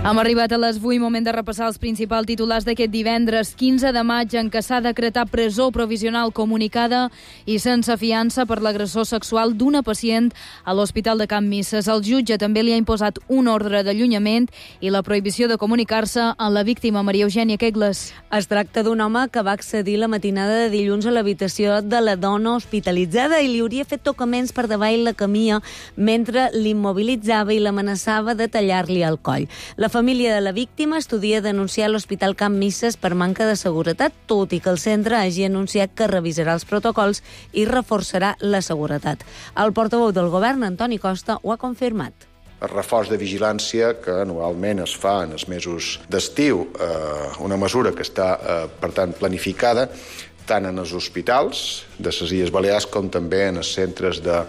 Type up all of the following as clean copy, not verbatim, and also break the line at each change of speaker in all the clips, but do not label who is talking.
Hem arribat a les 8, moment de repassar els principals titulars d'aquest divendres 15 de maig, en què s'ha decretat presó provisional comunicada i sense fiança per l'agressor sexual d'una pacient a l'Hospital de Can Misses. El jutge també li ha imposat un ordre d'allunyament i la prohibició de comunicar-se a la víctima, Maria Eugènia Quegles.
Es tracta d'un home que va accedir la matinada de dilluns a l'habitació de la dona hospitalitzada i li hauria fet tocaments per davall la camilla mentre l'immobilitzava i l'amenaçava de tallar-li el coll. La família de la víctima estudia denunciar l'Hospital Can Misses per manca de seguretat, tot i que el centre hagi anunciat que revisarà els protocols i reforçarà la seguretat. El portaveu del govern, Antoni Costa, ho ha confirmat.
El reforç de vigilància que anualment es fa en els mesos d'estiu, una mesura que està, per tant, planificada tant en els hospitals de les Illes Balears com també en els centres de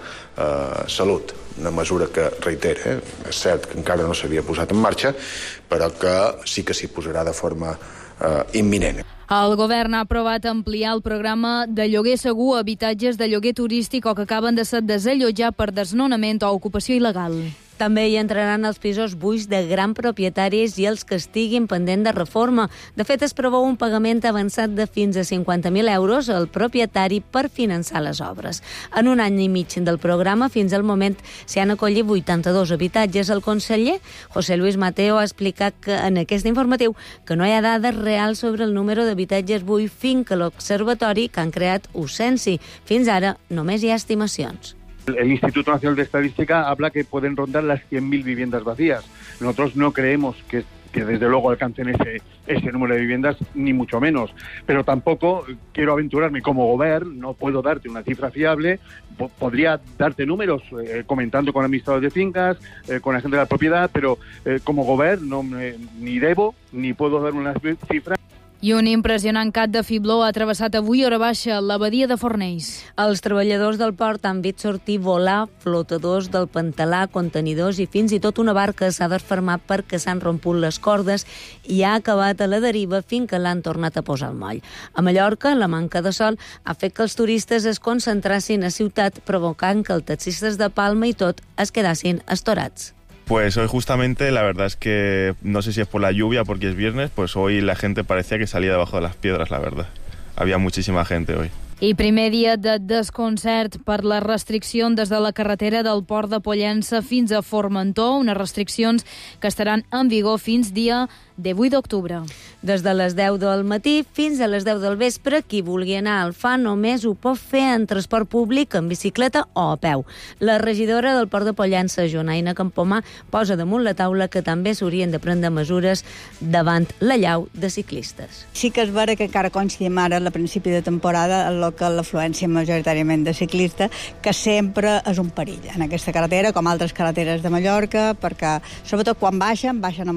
salut. Una mesura que, reitera, és cert que encara no s'havia posat en marxa, però que sí que s'hi posarà de forma imminent.
El govern ha aprovat ampliar el programa de lloguer segur a habitatges de lloguer turístic o que acaben de ser desallotjar per desnonament o ocupació il·legal.
També hi entraran els pisos buits de grans propietaris i els que estiguin pendent de reforma. De fet, es preveu un pagament avançat de fins a 50.000 euros al propietari per finançar les obres. En un any i mig del programa, fins al moment, s'hi han acollit 82 habitatges. El conseller José Luis Mateo ha explicat que en aquest informatiu que no hi ha dades reals sobre el número d'habitatges buits fins que l'observatori que han creat ho censi. Fins ara només hi ha estimacions.
El Instituto Nacional de Estadística habla que pueden rondar las 100.000 viviendas vacías. Nosotros no creemos que desde luego alcancen ese número de viviendas, ni mucho menos. Pero tampoco quiero aventurarme como gobierno, no puedo darte una cifra fiable. Podría darte números comentando con administradores de fincas, con la gente de la propiedad, pero como gobierno ni debo ni puedo dar una cifra.
I un impressionant cat de fibló ha travessat avui hora baixa la badia de Fornells.
Els treballadors del port han vist sortir volar flotadors del pantalà, contenidors i fins i tot una barca s'ha desfermat perquè s'han romput les cordes i ha acabat a la deriva fins que l'han tornat a posar al moll. A Mallorca, la manca de sol ha fet que els turistes es concentrassin a ciutat, provocant que els taxistes de Palma i tot es quedassin estorats.
Pues hoy justamente, la verdad es que no sé si es por la lluvia, porque es viernes, pues hoy la gente parecía que salía debajo de las piedras, la verdad. Había muchísima gente hoy.
I primer dia de desconcert per les restriccions des de la carretera del Port de Pollença fins a Formentor, unes restriccions que estaran en vigor fins dia 18 d'octubre.
Des de les 10 del matí fins a les 10 del vespre, qui vulgui anar al FA només ho pot fer en transport públic, en bicicleta o a peu. La regidora del Port de Pollença, Jonaina Campomà, posa damunt la taula que també s'haurien de prendre mesures davant la llau de ciclistes.
Sí que és vera que encara coincidim ara a principi de temporada en que l'afluència majoritàriament de ciclistes, que sempre és un perill en aquesta carretera, com altres carreteres de Mallorca, perquè sobretot quan baixen a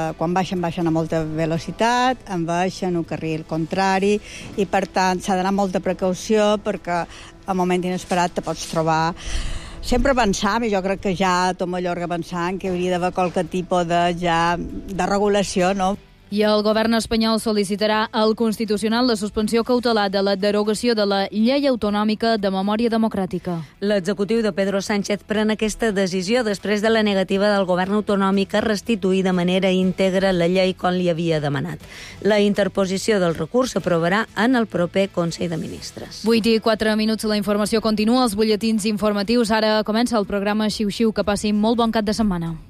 molta velocitat, envaeixen un carril contrari i per tant s'ha d'anar amb molta precaució perquè al moment inesperat te pots trobar. Sempre pensam, i jo crec que ja tot Mallorca pensant que hauria d'haver qualque tipus de regulació, no?
I el govern espanyol sol·licitarà al Constitucional la suspensió cautelar de la derogació de la Llei Autonòmica de Memòria Democràtica.
L'executiu de Pedro Sánchez pren aquesta decisió després de la negativa del govern autonòmic a restituir de manera íntegra la llei com li havia demanat. La interposició del recurs s'aprovarà en el proper Consell de Ministres.
8:04, la informació continua als butlletins informatius. Ara comença el programa Xiu-Xiu. Que passin molt bon cap de setmana.